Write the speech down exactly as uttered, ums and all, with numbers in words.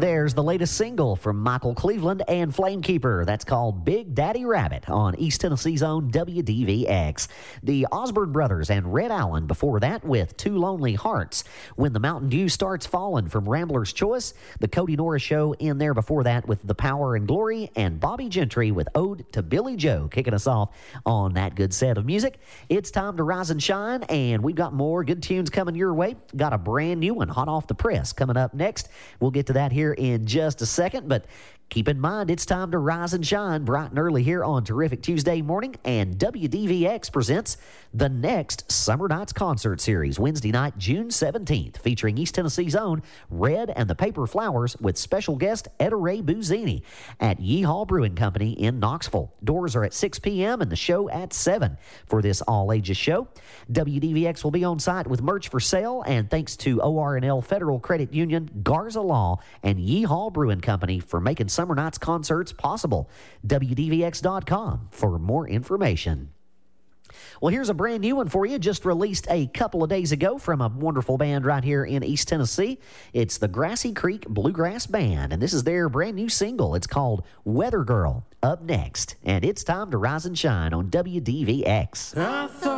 There's the latest single from Michael Cleveland and Flamekeeper. That's called Big Daddy Rabbit on East Tennessee's own W D V X. The Osborne Brothers and Red Allen before that with Two Lonely Hearts. When the Mountain Dew Starts Falling from Rambler's Choice. The Cody Norris Show in there before that with The Power and Glory. And Bobby Gentry with Ode to Billy Joe kicking us off on that good set of music. It's time to rise and shine, and we've got more good tunes coming your way. Got a brand new one hot off the press coming up next. We'll get to that here in just a second, but keep in mind, it's time to rise and shine bright and early here on Terrific Tuesday morning, and W D V X presents the next Summer Nights Concert Series, Wednesday night, June seventeenth, featuring East Tennessee's own Red and the Paper Flowers with special guest Etta Ray Buzini at Yeehaw Brewing Company in Knoxville. Doors are at six p.m. and the show at seven for this all-ages show. W D V X will be on site with merch for sale, and thanks to O R and L Federal Credit Union, Garza Law, and Yeehaw Brewing Company for making Summer Nights concerts possible. W D V X dot com for more information. Well, here's a brand new one for you, just released a couple of days ago from a wonderful band right here in East Tennessee. It's the Grassy Creek Bluegrass Band, and this is their brand new single. It's called Weather Girl. Up next, and it's time to rise and shine on W D V X.